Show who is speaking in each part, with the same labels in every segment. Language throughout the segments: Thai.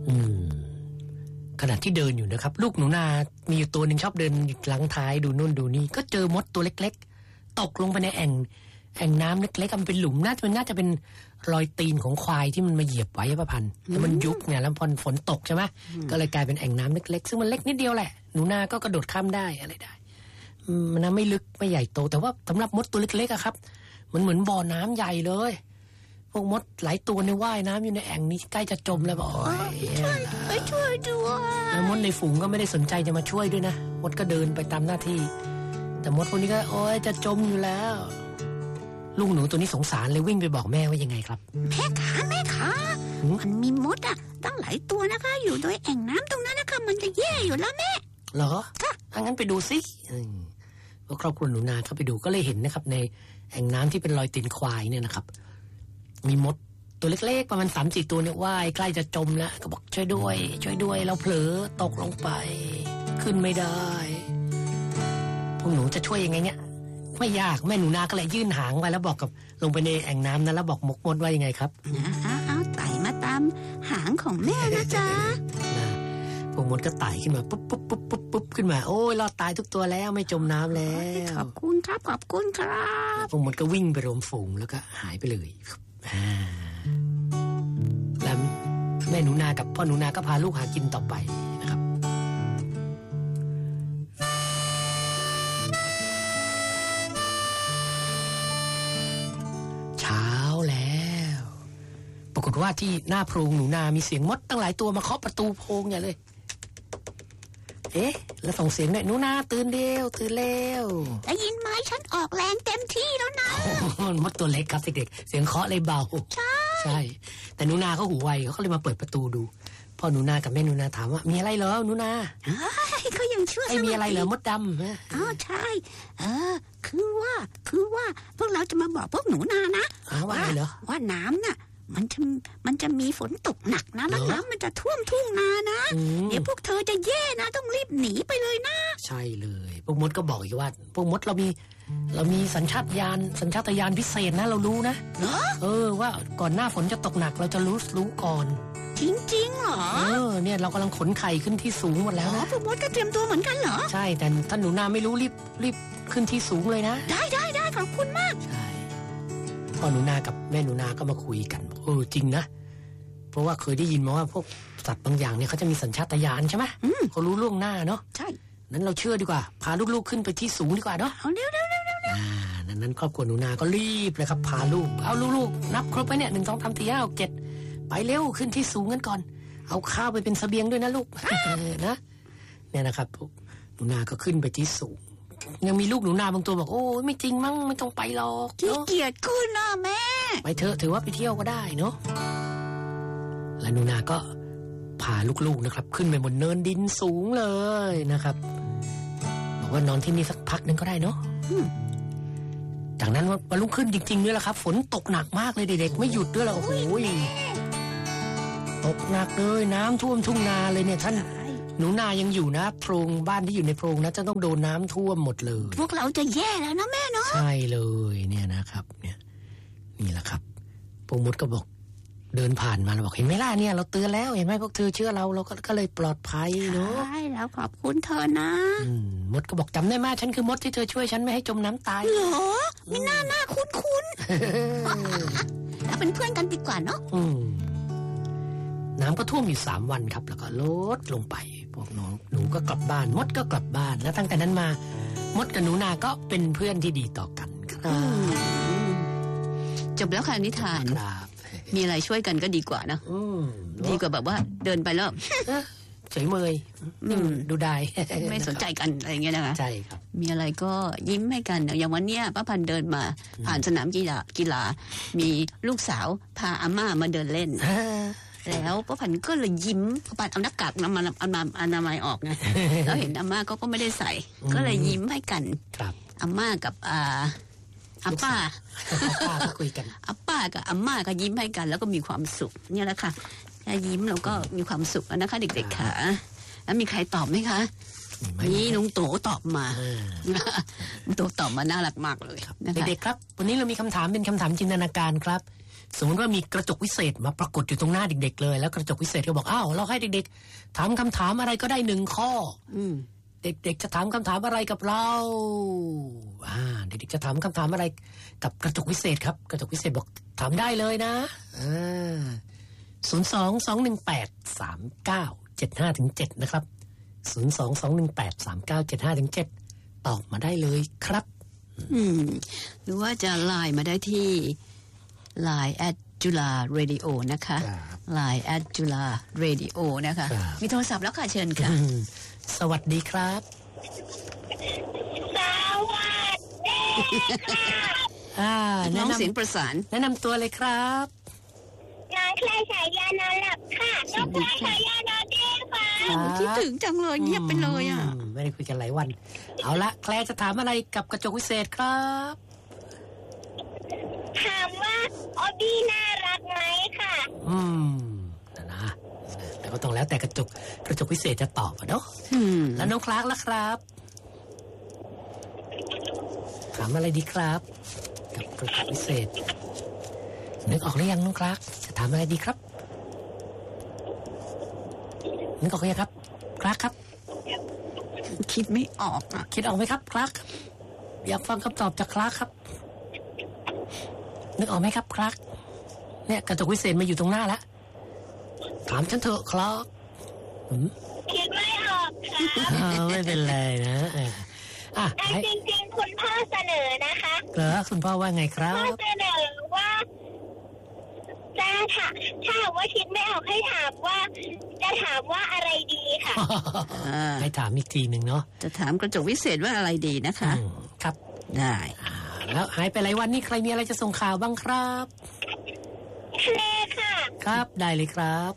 Speaker 1: ขณะที่เดินอยู่นะครับลูกหนูนามีอยู่ตัวหนึ่งชอบเดินหลังท้ายดูนู่นดูนี่ก็เจอมดตัวเล็กๆตกลงไปในแอ่งน้ำเล็กๆมันเป็นหลุมน่าจะเป็นรอยตีนของควายที่มันมาเหยียบไว้ประพันธ์แล้วมันยุบเนี่ยแล้วพอฝนตกใช่ไหมก็เลยกลายเป็นแอ่งน้ำเล็กๆซึ่งมันเล็กนิดเดียวแหละหนูนาก็กระโดดข้ามได้อะไรได้มันไม่ลึกไม่ใหญ่โตแต่ว่าสำหรับมดตัวเล็กๆอะครับมันเหมือนบ่อน้ำใหญ่เลยพวกมดหลายตัวในว่ายน้ำอยู่ในแอ่งนี้ใกล้จะจมแล้วบอก
Speaker 2: ช่วยด้วย
Speaker 1: แล้วมดในฝูงก็ไม่ได้สนใจจะมาช่วยด้วยนะมดก็เดินไปตามหน้าที่แต่มดพวกนี้ก็จะจมอยู่แล้วลูกหนูตัวนี้สงสารเลยวิ่งไปบอกแม่ว่ายังไงครับ
Speaker 2: แม่ขามันมีมดอ่ะตั้งหลายตัวนะคะอยู่โดยแอ่งน้ำตรงนั้นนะคะมันจะแย่อยู่แล้วแม่
Speaker 1: เหรองั้นไปดูสิว่าครอบครัวหนูนาเข้าไปดูก็เลยเห็นนะครับในแอ่งน้ำที่เป็นรอยตีนควายเนี่ยนะครับมีมดตัวเล็กๆประมาณ 3-4 ตัวเนี่ยว่ายใกล้จะจมแล้วก็บอกช่วยด้วยเราเผลอตกลงไปขึ้นไม่ได้พวกหนูจะช่วยยังไงเนี่ยไม่ยากแม่หนูนาก็เลยยื่นหางไปแล้วบอกกับลงไปในแอ่งน้ำนั้นแล้วบอกมดว่ายังไงครับ
Speaker 2: เอาไต่มาตามหางของแม่นะจ๊ะ
Speaker 1: พวกมดก็ไต่ขึ้นมาปุ๊บขึ้นมาโอ้ยรอดตายทุกตัวแล้วไม่จมน้ำแล้ว
Speaker 2: ขอบคุณครับ
Speaker 1: พวกมดก็วิ่งไปรวมฝูงแล้วก็หายไปเลยแล้วแม่หนูนากับพ่อหนูนาก็พาลูกหากินต่อไปนะครับเช้าแล้วปรากฏว่าที่หน้าโพรงหนูนามีเสียงมดตั้งหลายตัวมาเคาะประตูโพรงใหญ่เลยแล้วส่งเสียงเนี่ยหนูนาตื่นเร็ว
Speaker 2: ได้ยินไหมฉันออกแรงเต็มที่แล้วนะ
Speaker 1: มดตัวเล็กครับเด็กๆเสียงเคาะเลยเบาใช่แต่หนูนาเขาหูไวเขาเลยมาเปิดประตูดูพ่อหนูนากับแม่หนูนาถามว่ามีอะไรเหรอหนูนา
Speaker 2: เขายังช่วย
Speaker 1: มีอะไรเหรอมดดำ
Speaker 2: ใช่คือว่าพวกเราจะมาบอกพวกหนูนานะว่าน้ำน่ะมันจะมีฝนตกหนักนะแล้วน้ำมันจะท่วมทุ่งนานะเดี๋ยวพวกเธอจะแย่นะต้องรีบหนีไปเลยนะ
Speaker 1: ใช่เลยพวกมดก็บอกอีกว่าพวกมดเรามีสัญชาตญาณพิเศษนะเรารู้นะว่าก่อนหน้าฝนจะตกหนักเราจะรู้ก่อน
Speaker 2: จริงเหรอ
Speaker 1: เนี่ยเรากำลังขนไข่ขึ้นที่สูงหมดแล้วนะ
Speaker 2: พวกมดก็เตรียมตัวเหมือนกันเหรอ
Speaker 1: ใช่แต่ท่านหนูนาไม่รู้รีบขึ้นที่สูงเลยนะ
Speaker 2: ได้ขอบคุณมาก
Speaker 1: ใช่พ่อหนูนากับแม่หนูนาก็มาคุยกันจริงนะเพราะว่าเคยได้ยินมาว่าพวกสัตว์บางอย่างเนี่ยเขาจะมีสัญชาตญาณใช่ไหมเขารู้ล่วงหน้าเนาะ
Speaker 2: ใช่
Speaker 1: นั้นเราเชื่อดีกว่าพาลูกๆขึ้นไปที่สูงดีกว่าเนาะ
Speaker 2: เร็ว
Speaker 1: นั้นครอบครัวหนูนาก็รีบเลยครับพาลูกเอาลูกๆนับครบไปเนี่ย1 2 3 4 5 6 7ไปเร็วขึ้นที่สูงกันก่อนเอาข้าวไปเป็นเสบียงด้วยนะลูกนะเนี่ยนะครับหนูนาก็ขึ้นไปที่สูงยังมีลูกหนูนาบางตัวบอกโอ้ไม่จริงมั้งไม่ต้องไปหรอก
Speaker 2: ขี้เกียจขึ้นนะแม่
Speaker 1: ไปเถอะถือว่าไปเที่ยวก็ได้เนาะแล้วหนูนาก็พาลูกๆนะครับขึ้นไปบนเนินดินสูงเลยนะครับบอกว่านอนที่นี่สักพักนึงก็ได้เนาะจากนั้นวันรุ่งขึ้นจริงๆด้วยล่ะครับฝนตกหนักมากเลยเด็กๆไม่หยุดด้วยล่ะโอ้โหตกหนักเลยน้ำท่วมทุ่งนาเลยเนี่ยท่านหนูนายังอยู่นะโพรงบ้านที่อยู่ในโพรงนะจะต้องโดนน้ำท่วมหมดเลย
Speaker 2: พวกเราจะแย่แล้วนะแม่เนาะ
Speaker 1: ใช่เลยเนี่ยนะครับเนี่ยนี่แหละครับพวกมดก็บอกเดินผ่านมาแล้วบอกเห็นไหมล่ะเนี่ยเราเตือนแล้วเห็นไหมพวกเธอเชื่อเราก็เลยปลอดภัยเนาะ
Speaker 2: ใช่แล้วขอบคุณเธอนะ
Speaker 1: มดก็บอกจำได้ไหมฉันคือมดที่เธอช่วยฉันไม่ให้จมน้ำตาย
Speaker 2: เหรอไม่น่าคุ้นแล้วเป็นเพื่อนกันดีกว่าเนาะ
Speaker 1: น้ำก็ท่วมอยู่3 วันครับแล้วก็ลดลงไปพวกหนูก็กลับบ้านมดก็กลับบ้านแล้วตั้งแต่นั้นมามดกับหนูนาก็เป็นเพื่อนที่ดีต่อกันครับ
Speaker 2: จบแล้วค่ะนิทานมีอะไรช่วยกันก็ดีกว่านะดีกว่าแบบว่าเดินไปแล้ว
Speaker 1: เฉยเมยดูได้
Speaker 2: ไม่สนใจกันอะไรอย่างเงี้ยนะคะ
Speaker 1: ใช่ครับ
Speaker 2: มีอะไรก็ยิ้มให้กันอย่างวันเนี้ยป้าพันเดินมาผ่านสนามกีฬามีลูกสาวพาอาม่ามาเดินเล่นแล้วป้าพันก็เลยยิ้มป้าพันเอาหน้ากากอนามัยออกไงแล้วเห็นอาม่าก็ไม่ได้ใส่ก็เลยยิ้มให้กันอาม่ากับอาป้า
Speaker 1: คุยกัน
Speaker 2: อาป้ากับอาม่าก็ยิ้มให้กันแล้วก็มีความสุขเนี่ยแหละค่ะถ้ายิ้มเราก็มีความสุขนะคะเด็กๆค่ะแล้วมีใครตอบไหมคะนี่ลุงโตตอบมาลุงโตตอบมาน่ารักมากเลย
Speaker 1: เด็กๆครับวันนี้เรามีคำถามเป็นคำถามจินตนาการครับสมมติว่ามีกระจกวิเศษมาปรากฏอยู่ตรงหน้าเด็กๆเลยแล้วกระจกวิเศษก็บอกอ้าวเราให้เด็กๆถามคำถามอะไรก็ได้1 ข้อเด็กๆจะถามคำถามอะไรกับเราเด็กๆจะถามคำถามอะไรกับกระจกวิเศษครับกระจกวิเศษบอกถามได้เลยนะ022183975-7นะครับ022183975-7ตอบมาได้เลยครับ
Speaker 2: หรือว่าจะไลน์มาได้ที่ Line @JulaRadio นะคะ Line @JulaRadio นะคะมีโทรศัพท์แล้วค่ะเชิญค่ะ
Speaker 1: สวัสดีครับ
Speaker 2: น้องเสียงประสาน
Speaker 1: แนะนำตัวเลยครับ
Speaker 3: น้องแคลฉายานอนหลับค่ะน้องแคลฉายานอนดีค่ะ
Speaker 2: คิดถึงจังเลยเงียบไปเลย
Speaker 1: ไม่ได้คุยกันหลายวันเอาละแคลจะถามอะไรกับกระจกวิเศษครับ
Speaker 3: ถามว่าออบี้น่ารักไหมค่ะ
Speaker 1: นะแต่ก็ต้องแล้วแต่กระจกวิเศษจะตอบเนาะแล้วน้องคลาร์กล่ะครับถามอะไรดีครับกับกระจกวิเศษนึกออกหรือยังน้องคลาร์กจะถามอะไรดีครับนึกออกหรือยังครับคลาร์กครับ
Speaker 2: คิดไม่ออก
Speaker 1: คิดออกไหมครับคลาร์กอยากฟังคำตอบจากคลาร์กครับนึกออกไหมครับคลาร์กเนี่ยกระจกวิเศษมาอยู่ตรงหน้าแล้วถามฉันเถอะคลาร์ก
Speaker 3: คิดไม่ออกค่ะ
Speaker 1: ไม่เป็นไรนะ
Speaker 3: จริงๆคุณพ่อเสนอนะคะ
Speaker 1: คุณพ่อว่าไงครับ
Speaker 3: พ่อเสนอว่าถ้าว่าคิดไม่ออกให้ถามว่าจะถามว่าอะไรดีค่ะ
Speaker 1: ให้ถามอีกทีหนึ่งเนาะ
Speaker 2: จะถามกระจกวิเศษว่าอะไรดีนะคะ
Speaker 1: ครับ
Speaker 2: ได้
Speaker 1: แล้วหายไปหลายวันนี่ใครมีอะไรจะส่งข่าวบ้างครับ
Speaker 3: เคลค่ะ
Speaker 1: ครับได้เลยครับ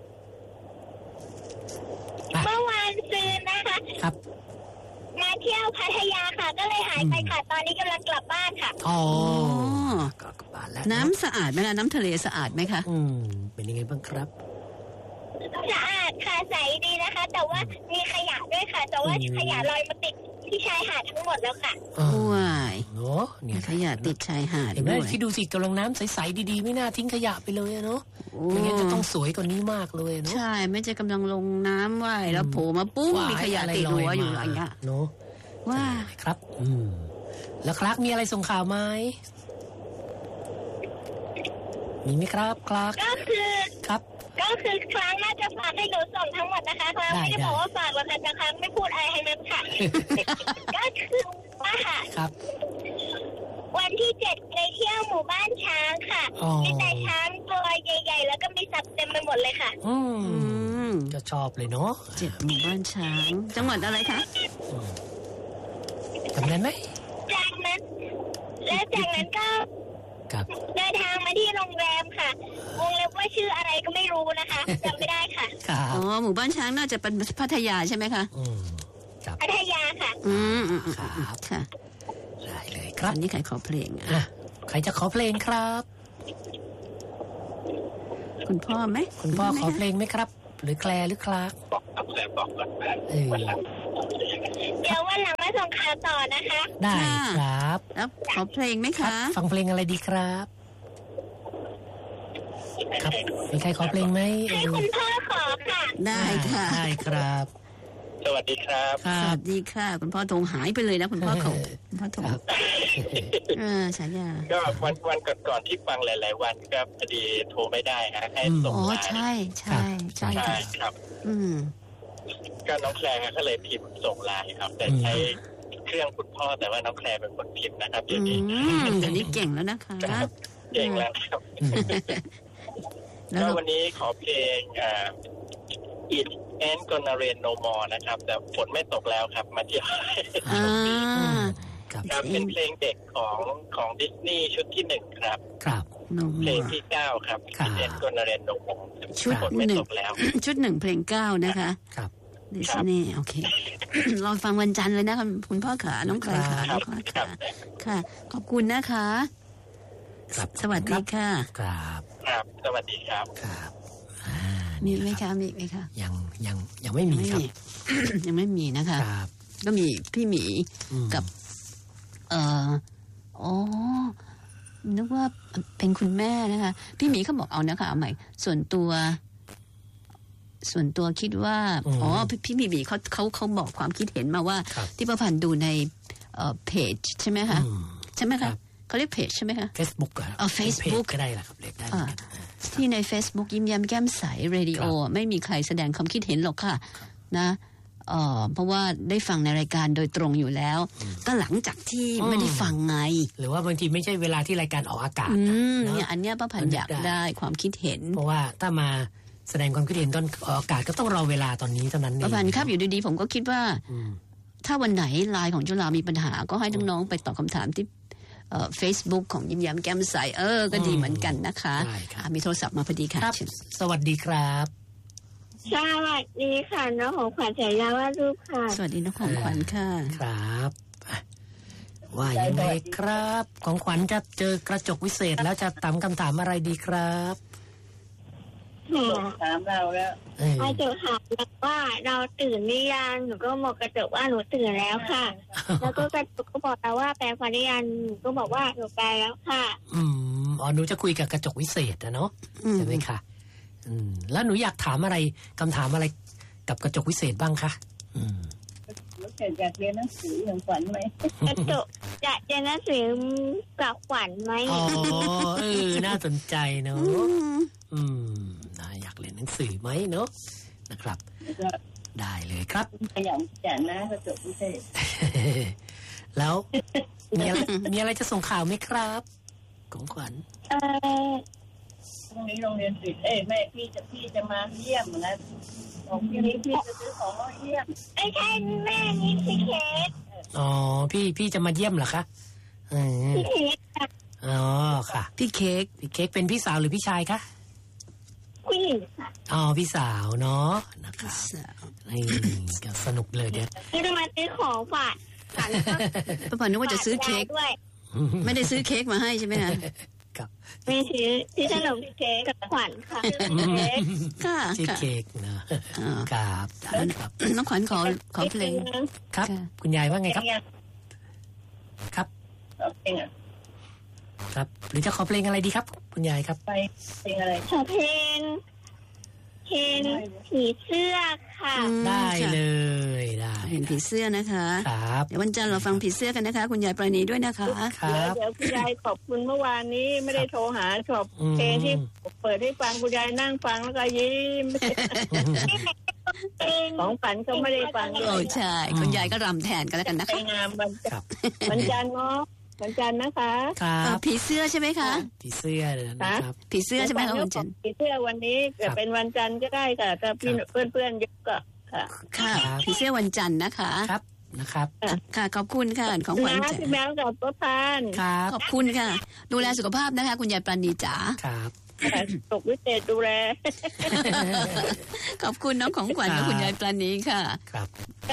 Speaker 3: เมื่อวานซืนนะคะ
Speaker 1: ครับ
Speaker 3: มาเที่ยวพัทยาค่ะก็เลยหายไปค่ะตอนนี้กำลังกลับบ้านค่ะ
Speaker 1: กลับบ้านแล้ว
Speaker 2: น้ำสะอาดไหมล่ะน้ำทะเลสะอาดไหมคะ
Speaker 1: เป็นยังไงบ้างครับ
Speaker 3: สะอาดค่ะใสดีนะคะแต่ว่ามีขยะด้วยค่ะแต่ว่าขยะลอยมาติดที่ชายหาดทั้งหมดแล้วค่ะ
Speaker 2: ว้าย
Speaker 1: เนาะ
Speaker 2: เนี่ยขยะติดชายหาด
Speaker 1: เห็นไหมที่ดูสิกำลังน้ำใสๆดีๆไม่น่าทิ้งขยะไปเลยเนาะไม่งั้นจะต้องสวยกว่านี้มากเลยเนาะ
Speaker 2: ใช่ไม่ใช่กำลังลงน้ำว่ายแล้วโผล่มาปุ้งมีขยะติดหัวอยู่อย่างเงี้ย
Speaker 1: เนาะ
Speaker 2: ว่า
Speaker 1: ครับแล้วคลาร์กมีอะไรส่งข่าวไหมมีไหมครับคลาร์ก
Speaker 3: ก็คือ
Speaker 1: ครับ
Speaker 3: ก็คือครั้งน่าจะฝากให้หนูส่งทั้งหมดนะคะครั้งไม่ได้บอกว่าฝากหรอกค่ะแต่ครั้งไม่พูดอะไรให้มันค่ะก็คือว่าค่ะ
Speaker 1: ครับ
Speaker 3: วันที่7ไปเที่ยวหมู่บ้านช้างค่ะมีแต่ช้างตัวใหญ่ๆแล้วก็มีสัตว์เต็มไปหมดเลยค่ะ
Speaker 1: ก็ชอบเลยเนาะ
Speaker 2: 7หมู่บ้านช้างจังหวัดอะไรคะ
Speaker 1: จำได้ไหม
Speaker 3: จากนั้นก็เดินทางมาที่โรงแรมค่ะวงเล็บว่าชื่ออะไรก็ไม่รู้นะคะจำไม่ได้ค่ะ
Speaker 2: อ๋อหมู่บ้านช้างน่าจะเป็นพัทยาใช่ไหมคะ
Speaker 3: พัทยาค่ะ
Speaker 1: ครับค่ะได้เลยครับ
Speaker 2: อันนี้ใครขอเพลง
Speaker 1: ใครจะขอเพลงครับ
Speaker 2: คุณพ่อไหม
Speaker 1: คุณพ่อขอเพลงไหมครับหรือแคลหรือคลาร์ก
Speaker 3: บอกก่อนเดี๋ยววันหลังมาส่งข่าวต่อนะคะ
Speaker 1: ได้ครับ
Speaker 2: แล้วขอเพลงไหมคะ
Speaker 1: ฟังเพลงอะไรดีครับครับมีใครขอเพลงไหม
Speaker 3: ให้คุณพ่อขอค่ะ
Speaker 2: ได้ค่ะ
Speaker 1: ได้ครับ
Speaker 4: สวัสดีครับ
Speaker 2: สวัสดีค่ะคุณพ่อโทรหายไปเลยนะคุณพ่อเขาคุณพ่อโทรฉายา
Speaker 4: ก็วันก่อนที่ฟังหลายๆวันก็พอดีโทรไม่ได้ฮะให้ส่งไลน์
Speaker 2: ใช่
Speaker 4: ครับก็น้องแคลร์ก็เลยพิมพ์ส่งไลน์ครับแต่ใช้เครื่องคุณพ่อแต่ว่าน้องแคลร์เป็นคนพิมพ์นะครับเดี๋ยว
Speaker 2: นี้เก่งแล้วนะคะ
Speaker 4: เก่งแล้วครับแล้ววันนี้ขอเพลงIt Ain't Gonna Rain No More นะครับแต่ฝนไม่ตกแล้วครับมาเที่ยวครับเป็นเพลงเด็กของดิสนีย์ชุดที่1ครับเพลงที่9ครับ It Ain't Gonna Rain No More
Speaker 2: ชุดไม่ตกแล้วชุด1เพลง9นะคะดิสนีย์โอเครอฟังวันจันทร์เลยนะคุณพ่อขาน้องใครขาน้องใครขาค่ะขอบคุณนะคะสวัสดีค่ะ
Speaker 1: ครับ
Speaker 4: สวัสดีครับ
Speaker 2: มีไหมคะมีไหมคะ
Speaker 1: ยังไม่มีครับ
Speaker 2: ยังไม่มีนะคะก็มีพี่หมีกับนึกว่าเป็นคุณแม่นะคะพี่หมีเขาบอกเอานะคะเอาใหม่ส่วนตัวคิดว่าอ๋อพี่หมีเขาบอกความคิดเห็นมาว่าที่ประพันธ์ดูในเพจใช่ไหมคะใช่ไหมคะเขาเรียกเพจใช่ไหมคะ
Speaker 1: Facebook
Speaker 2: Facebook
Speaker 1: ก็ได้ล่ะครับเรียกได้
Speaker 2: ที่ใน Facebook ยิ้มแย้มแก้มใสเรดิโอไม่มีใครแสดงความคิดเห็นหรอกค่ะนะเพราะว่าได้ฟังในรายการโดยตรงอยู่แล้วก็หลังจากที่ไม่ได้ฟังไง
Speaker 1: หรือว่าบางทีไม่ใช่เวลาที่รายการออกอากาศ
Speaker 2: เนี่ยอันเนี้ยป้าพันธ์อยากได้ความคิดเห็น
Speaker 1: เพราะว่าถ้ามาแสดงความคิดเห็นตอนออกอากาศก็ต้องรอเวลาตอนนี้เท่านั้นเอง
Speaker 2: ป้าพันธ์ครับอยู่ดีๆผมก็คิดว่าถ้าวันไหนไลน์ของจุฬามีปัญหาก็ให้น้องๆไปตอบคำถามที่Facebook ของยิ้มแย้มแก้มใสก็ดีเหมือนกันนะคะมีโทรศัพท์มาพอดีค่ะ
Speaker 1: สวัสดีครับ
Speaker 3: สวัสดีค่ะน้องของขวัญฉายาวาดรูปค่ะ
Speaker 2: สวัสดีน้องของขวัญค่ะ
Speaker 1: ครับว่ายังไงครับของขวัญจะเจอกระจกวิเศษแล้วจะถามคำถามอะไรดีครับ
Speaker 3: ถามเราแล้วกระจกถามว่าเราตื่นหรือยังหนูก็บอกกระจกว่าหนูตื่นแล้วค่ะแล้วก็กระจกก็บอกเราว่าแปลฟันหรือยังหนูก็บอกว่าหนูแปลแล้วค่ะ
Speaker 1: หนูจะคุยกับกระจกวิเศษนะเนาะใช่ไหมคะแล้วหนูอยากถามอะไรคำถามอะไรกับกระจกวิเศษบ้างคะ
Speaker 3: อยากเรียนหนังสืออย่างขวัญไหมกระจกอยากเรียนหนังสือกับขวัญไหม
Speaker 1: น่าสนใจเนาะอยากเรียนหนังสือไหมเนาะนะครับได้เลยครับ
Speaker 3: ขยันจัดนะกระจกวิเศษ
Speaker 1: แล้วมีอะไรจะส่งข่าวไหมครับของขวัญ
Speaker 3: พรุ่งนี้โรงเรียนปิดแม่พี่จะมาเยี่ยมนะของพี่จะซื้อของมาเยี่ยมไม่ใช่แม่นี่พี่เค้ก
Speaker 1: พี่จะมาเยี่ยมเหรอคะ
Speaker 3: พี่เค้ก
Speaker 1: ค่ะ
Speaker 2: พี่เค้
Speaker 1: กเป็นพี่สาวหรือพี่ชายคะ
Speaker 3: ผู้หญิงค่ะ
Speaker 1: พี่สาวเนาะนะคะนี่ก็สนุกเลยเดี๋ยว
Speaker 3: พี่จะมาซื้อของฝาก
Speaker 2: ป้าพันธ์นึกว่าจะซื้อเค้กไม่ได้ซื้อเค้กมาให้ใช่ไหมคะ
Speaker 3: ไม่ซื้อที่ขนมเค้กกับขวัญค่ะ
Speaker 2: ค่ะ
Speaker 1: เค้กนะครับ
Speaker 2: น้องขวัญขอเพลง
Speaker 1: ครับคุณยายว่าไงครับครับครับหรือจะขอเพลงอะไรดีครับคุณยายครับ
Speaker 3: เพลงอะไรขอเพลงผีเสื้อค่ะ
Speaker 1: ได้เลยได้
Speaker 2: เห็นผีเสื้อนะคะ
Speaker 1: ครับ
Speaker 2: เดี๋ยววันจันทร์เราฟังผีเสื้อกันนะคะคุณยายปราณีด้วยนะคะ
Speaker 3: ครับเดี๋ยวคุณยายขอบคุณเมื่อวานนี้ไม่ได้โทรหาชอบเพลงที่เปิดให้ฟังคุณยายนั่งฟังแล้วก็ยิ้มของฝันก็ไม่ได้ฟัง
Speaker 2: เลยใช่คุณยายก็รำแทนกันแล้วกันนะคะ
Speaker 3: งามวันจันทร์เนาะวันจันทร์นะคะ
Speaker 2: ผีเสื้อใช่ไหมคะ
Speaker 1: ผีเสื้อนะครับ
Speaker 2: ผีเสื้อใช่ไหมคะวันจันทร์
Speaker 3: ผีเสื้อวันนี้จะเป็นวันจันทร์ก็ได้ค่ะถ้าพี่เพื่อนๆยกก็
Speaker 2: ค่ะผีเสื้อวันจันทร์นะคะ
Speaker 1: ครับนะครับ
Speaker 2: ค่ะขอบคุณค่ะของขวัญ
Speaker 3: จ๋าพี่แมวกับป้าพัน
Speaker 2: ขอบคุณค่ะดูแลสุขภาพนะคะคุณยายปราณีจ๋า
Speaker 1: ครับ
Speaker 3: ตกวิเศษดูแล
Speaker 2: ขอบคุณน้องของขวัญและคุณยายปราณีค่ะ
Speaker 1: ครับ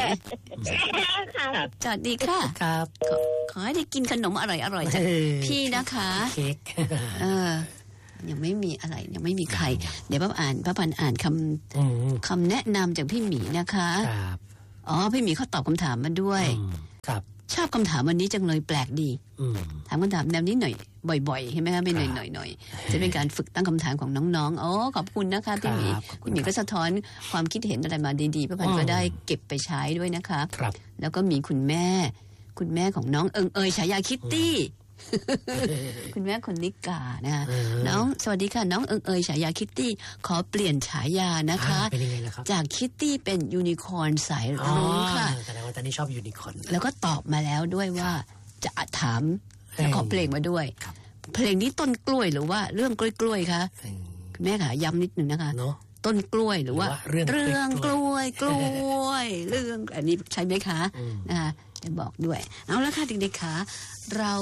Speaker 2: สวัสดีค่ะ
Speaker 1: ครับ
Speaker 2: ขอให้ได้กินขนมอร่อยๆจากพี่นะคะ
Speaker 1: เค้ก
Speaker 2: ยังไม่มีอะไรยังไม่มีใครเดี๋ยวป้าพันธ์อ่านคำแนะนำจากพี่หมีนะคะพี่หมีเขาตอบคำถามมาด้วย
Speaker 1: ครับ
Speaker 2: ชอบคำถามวันนี้จังเลยแปลกดีถามคำถามแนวนี้หน่อยบ่อยๆใช่ไหมคะไม่หน่อยจะเป็นการฝึกตั้งคำถามของน้องๆขอบคุณนะคะพี่หมีก็สะท้อนความคิดเห็นอะไรมาดีๆป้าพันธ์ก็ได้เก็บไปใช้ด้วยนะคะแล้วก็มีคุณแม่ของน้องเอ๋ยฉายาคิตตี้คุณแม่คนนิกานะคะน้องสวัสดีค่ะน้องเอ๋ยฉายาคิตตี้ขอเปลี่ยนฉายานะคะจากคิตตี้เป็นยูนิคอร์นสายรุ้งค่ะ
Speaker 1: แสดงว่าตอนนี้ชอบยูนิคอร์น
Speaker 2: แล้วก็ตอบมาแล้วด้วยว่าจะถามแล้วขอเพลงมาด้วยเพลงนี้ต้นกล้วยหรือว่าเรื่องกล้วยคะคุณแม่ค่ะย้ำนิดนึงนะคะต้นกล้วยหรือว่าเรื่องกล้วยเรื่องอันนี้ใช่ไหมคะนะคะจะบอกด้วยเอาละค่ะเด็กๆค่ะเรา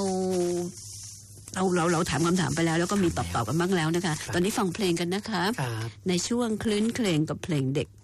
Speaker 2: ถามคำถามไปแล้วก็มีตอบกันบ้างแล้วนะคะตอนนี้ฟังเพลงกันนะคะในช่วงคลื่นเพลงกับเพลงเด็ก